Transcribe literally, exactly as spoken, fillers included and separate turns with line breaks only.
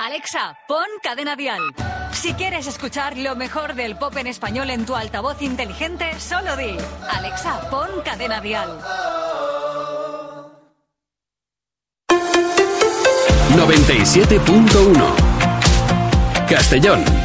Alexa, pon Cadena Dial. Si quieres escuchar lo mejor del pop en español en tu altavoz inteligente, solo di: Alexa, pon Cadena Dial.
noventa y siete punto uno Castellón.